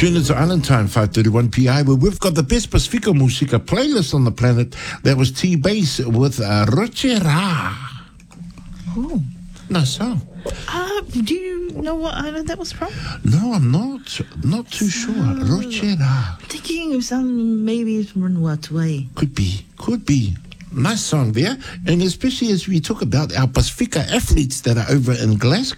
Tune into Island Time, 5:31 PI, where we've got the best Pacifica Musica playlist on the planet. That was T-Bass with Rochera. Oh. Nice song. Do you know what island that was from? No, I'm not. Not too sure. Rochera. I'm thinking of some, maybe it's from Vanuatu. Could be. Nice song there. And especially as we talk about our Pacifica athletes that are over in Glasgow.